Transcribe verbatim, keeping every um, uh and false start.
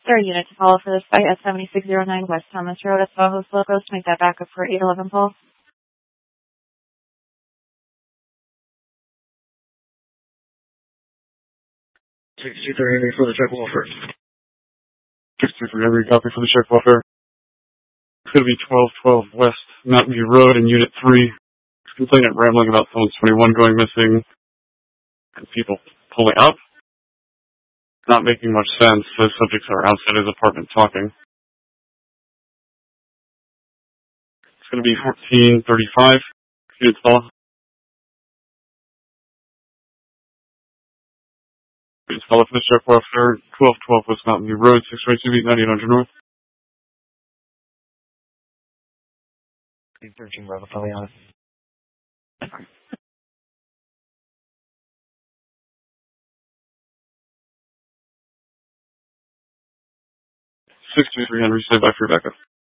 Star unit to follow for this site at seventy-six oh nine West Thomas Road at Swahos Locos to make that backup for eight eleven Pulse. sixty-three Henry for the check welfare. sixty-three Henry, copy for the check welfare. It's going to be twelve twelve West Mountain View Road in Unit three. Complainant rambling about phone twenty-one going missing and people pulling up. Not making much sense. The subjects are outside his apartment talking. It's going to be fourteen thirty-five. Units follow. Units follow for the check welfare. twelve twelve West Mountain View Road, six twenty-two Beat ninety-eight hundred North. thirteen Bravo, probably on it. six two three Henry, stand by for your backup.